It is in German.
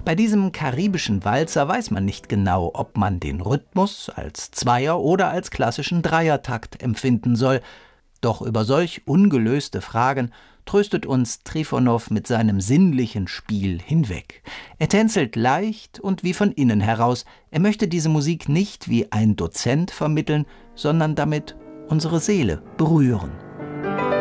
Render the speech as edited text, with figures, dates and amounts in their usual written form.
Bei diesem karibischen Walzer weiß man nicht genau, ob man den Rhythmus als Zweier- oder als klassischen Dreiertakt empfinden soll. Doch über solch ungelöste Fragen tröstet uns Trifonow mit seinem sinnlichen Spiel hinweg. Er tänzelt leicht und wie von innen heraus. Er möchte diese Musik nicht wie ein Dozent vermitteln, sondern damit unsere Seele berühren.